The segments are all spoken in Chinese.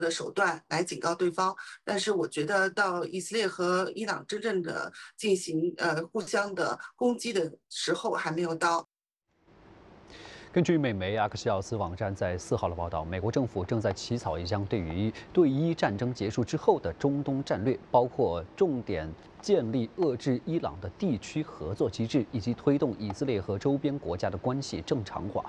的手段来警告对方。但是我觉得到以色列和伊朗真正的进行互相的攻击的时候还没有到。 根据美媒阿克西奥斯网站在4号的报道，美国政府正在起草一项对于对伊战争结束之后的中东战略，包括重点建立遏制伊朗的地区合作机制，以及推动以色列和周边国家的关系正常化。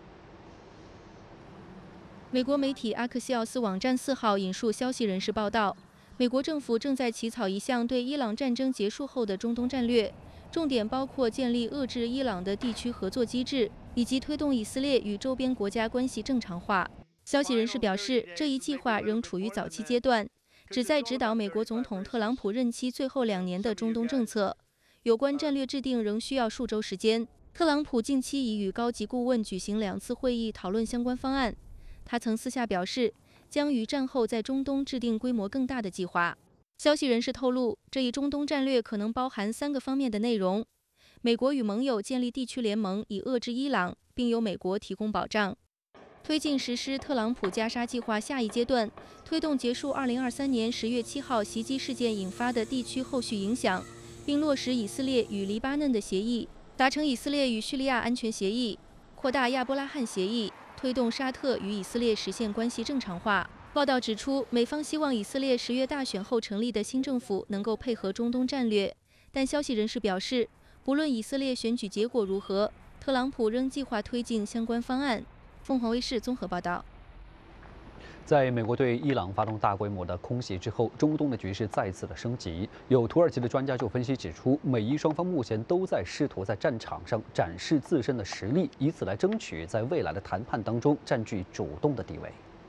美国媒体阿克西奥斯网站4号引述消息人士报道，美国政府正在起草一项对伊朗战争结束后的中东战略，重点包括建立遏制伊朗的地区合作机制，以及推动以色列与周边国家关系正常化。消息人士表示，这一计划仍处于早期阶段，旨在指导美国总统特朗普任期最后2年的中东政策。有关战略制定仍需要数周时间。特朗普近期已与高级顾问举行2次会议，讨论相关方案。他曾私下表示，将于战后在中东制定规模更大的计划。消息人士透露，这一中东战略可能包含3个方面的内容：美国与盟友建立地区联盟以遏制伊朗，并由美国提供保障；推进实施特朗普加沙计划下一阶段，推动结束2023年10月7号袭击事件引发的地区后续影响，并落实以色列与黎巴嫩的协议，达成以色列与叙利亚安全协议，扩大亚伯拉罕协议，推动沙特与以色列实现关系正常化。报道指出，美方希望以色列10月大选后成立的新政府能够配合中东战略，但消息人士表示，不论以色列选举结果如何，特朗普仍计划推进相关方案。凤凰卫视综合报道。 在美国对伊朗发动大规模的空袭之后，中东的局势再次的升级。有土耳其的专家就分析指出，美伊双方目前都在试图在战场上展示自身的实力，以此来争取在未来的谈判当中占据主动的地位。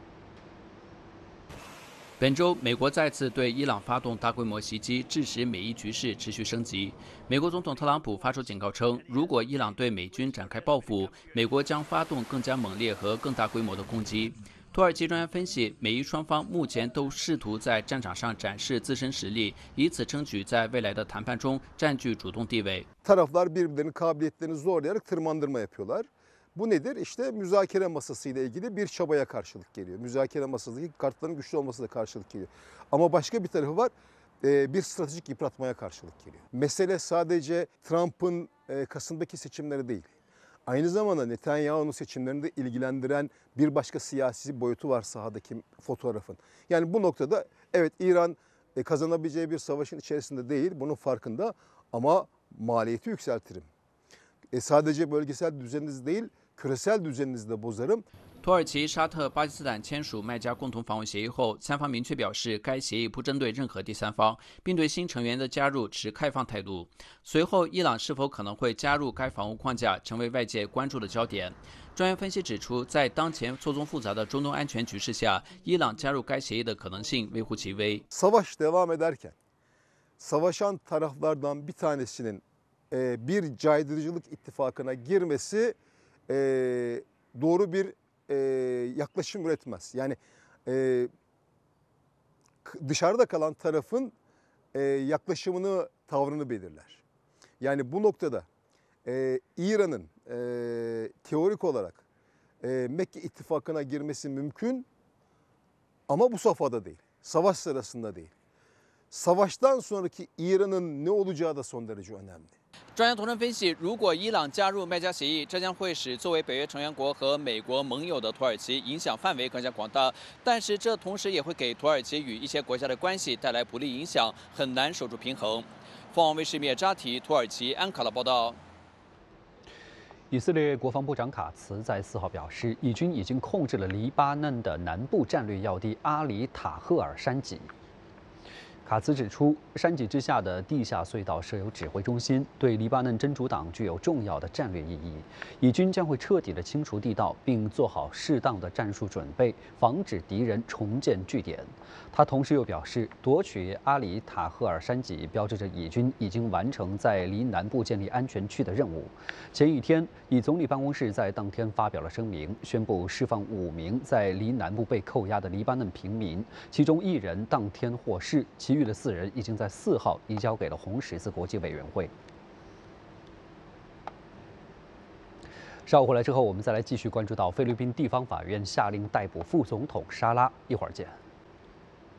本周，美国再次对伊朗发动大规模袭击，致使美伊局势持续升级。美国总统特朗普发出警告称，如果伊朗对美军展开报复，美国将发动更加猛烈和更大规模的攻击。土耳其专家分析，美伊双方目前都试图在战场上展示自身实力，以此争取在未来的谈判中占据主动地位。 Taraflar birbirlerinin kabiliyetlerini zorlayarak tırmandırma yapıyorlar. Bu nedir? İşte müzakere masasıyla ilgili bir çabaya karşılık geliyor. Müzakere masasındaki kartların güçlü olması da karşılık geliyor. Ama başka bir tarafı var. Bir stratejik yıpratmaya karşılık geliyor. Mesele sadece Trump'ın Kasım'daki seçimleri değil. Aynı zamanda Netanyahu'nun seçimlerini de ilgilendiren bir başka siyasi boyutu var sahadaki fotoğrafın. Yani bu noktada evet İran kazanabileceği bir savaşın içerisinde değil, bunun farkında ama maliyeti yükseltirim. Sadece bölgesel düzeniniz değil, küresel düzeninizi de bozarım. 土耳其、沙特、巴基斯坦签署麦加共同防务协议后，三方明确表示，该协议不针对任何第三方，并对新成员的加入持开放态度。随后，伊朗是否可能会加入该防务框架，成为外界关注的焦点。专业分析指出，在当前错综复杂的中东安全局势下，伊朗加入该协议的可能性微乎其微。 Savaş devam ederken, savaşan taraflardan bir tanesinin bir caydırıcılık ittifakına girmesi doğru bir yaklaşım üretmez. Yani dışarıda kalan tarafın yaklaşımını, tavrını belirler. Yani bu noktada İran'ın teorik olarak Mekke ittifakına girmesi mümkün ama bu safhada değil, savaş sırasında değil. Savaştan sonraki İran'ın ne olacağı da son derece önemli. 专家同仁分析，如果伊朗加入麦加协议，这将会使作为北约成员国和美国盟友的土耳其影响范围更加广大，但是这同时也会给土耳其与一些国家的关系带来不利影响，很难守住平衡。凤凰卫视灭扎提土耳其安卡拉报道。 以色列国防部长卡茨在4号表示，以军已经控制了黎巴嫩的南部战略要地阿里塔赫尔山脊。卡茨指出，山脊之下的地下隧道设有指挥中心，对黎巴嫩真主党具有重要的战略意义。以军将会彻底地清除地道，并做好适当的战术准备，防止敌人重建据点。他同时又表示，夺取阿里塔赫尔山脊标志着以军已经完成在黎南部建立安全区的任务。前一天，以总理办公室在当天发表了声明，宣布释放5名在黎南部被扣押的黎巴嫩平民，其中1人当天获释，其余的4人已经在4号移交给了红十字国际委员会。稍后回来之后，我们再来继续关注到菲律宾地方法院下令逮捕副总统沙拉。一会儿见。